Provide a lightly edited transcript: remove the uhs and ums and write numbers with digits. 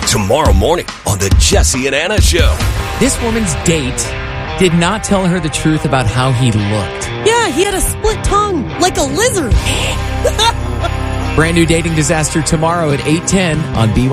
Tomorrow morning on the Jesse and Anna Show. This woman's date did not tell her the truth about how he looked. Yeah, he had a split tongue, like a lizard. Brand new dating disaster tomorrow at 8:10 on BYU.